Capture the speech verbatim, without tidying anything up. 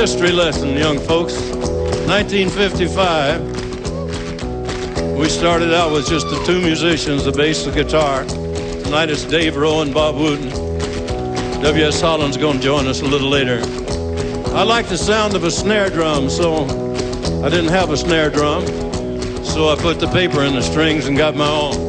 history lesson, young folks. nineteen fifty-five, we started out with just the two musicians, the bass and guitar. Tonight it's Dave Rowe and Bob Wooten. W S Holland's going to join us a little later. I like the sound of a snare drum, so I didn't have a snare drum. So I put the paper in the strings and got my own.